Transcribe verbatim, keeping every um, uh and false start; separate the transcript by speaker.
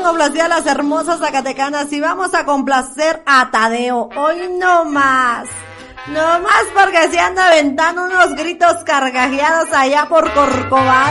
Speaker 1: complacer a las hermosas zacatecanas y vamos a complacer a Tadeo. Hoy no más. No más porque se anda aventando unos gritos carcajeados allá por Corcovado.